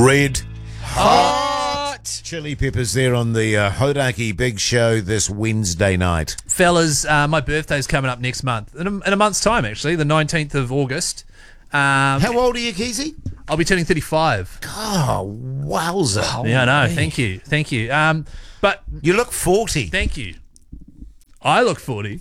Red Hot Chili Peppers there on the Hodaki Big Show this Wednesday night. Fellas, my birthday's coming up next month. In a month's time, actually, the 19th of August. How old are you, Keezy? I'll be turning 35. Oh, wowza. Yeah, I know. Thank you. Thank you. But You look 40. thank you. I look 40.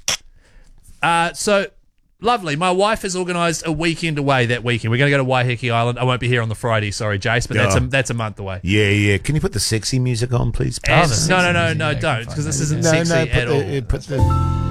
So, lovely. My wife has organised a weekend away that weekend. We're going to go to Waiheke Island. I won't be here on the Friday, sorry, Jace, but that's a month away. Yeah. Can you put the sexy music on, please? And- the no, sexy no, music, no, yeah, don't, because this isn't No, sexy at all. put the...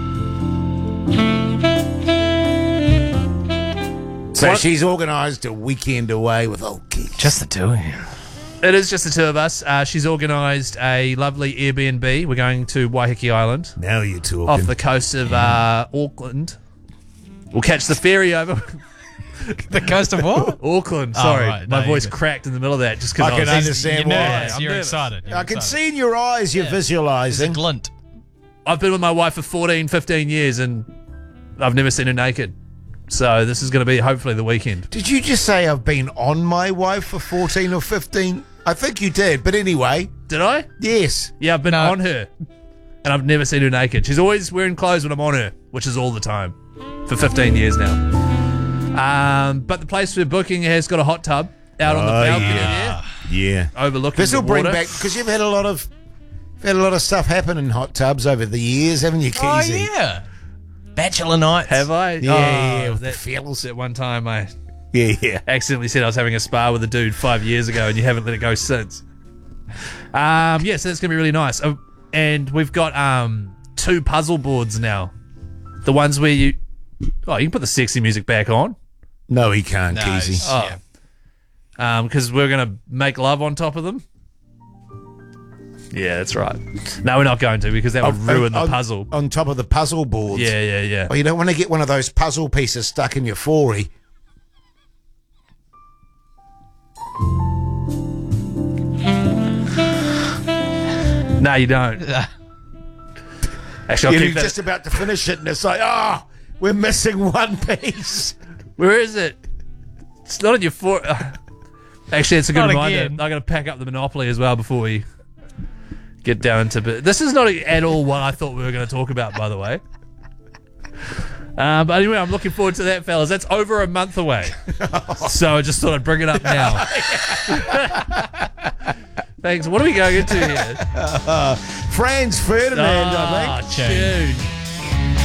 So What? she's organised a weekend away with old Keith. Just the two of you. It is just the two of us. She's organised a lovely Airbnb. We're going to Waiheke Island Now you're talking. off the coast of Auckland. We'll catch the ferry over. The coast of what? Auckland, sorry. right. My No, voice you're good. cracked in the middle of that just because I can understand You're why. nervous. I'm You're nervous. excited. You're I can excited. see in your eyes you're There's a visualising. glint. I've been with my wife for 14, 15 years and I've never seen her naked. So this is going to be hopefully the weekend. Did you just say I've been on my wife for 14 or 15? I think you did, but anyway, Did I? yes. Yeah, I've been No. on her. And I've never seen her naked. She's always wearing clothes when I'm on her, which is all the time. For 15 years now. But the place we're booking has got a hot tub out on the balcony there, Yeah. overlooking This will the bring water. back, because you've had a lot of stuff happen in hot tubs over the years, haven't you, Oh, Keezy? yeah. Bachelor nights. Have I? Yeah, with the that fellas. At one time I Yeah. accidentally said I was having a spa with a dude 5 years ago and you haven't let it go since. So that's going to be really nice. And we've got 2 puzzle boards now. The ones where you can put the sexy music back on. No, he can't, No, Keezy. yeah. Because we're going to make love on top of them. Yeah, that's right. No, we're not going to because that would ruin the puzzle. On top of the puzzle boards. Yeah. Well, you don't want to get one of those puzzle pieces stuck in your forey. No, you don't. Actually, I'll You're keep that. just about to finish it, and it's like, we're missing one piece. Where is it? It's not in your fore. Actually, it's a good Not reminder. again. I'm going to pack up the Monopoly as well before we get down to... This is not at all what I thought we were going to talk about, by the way. But anyway, I'm looking forward to that, fellas. That's over a month away. So I just thought I'd bring it up now. Thanks. What are we going into here? Franz Ferdinand, I think. Tune.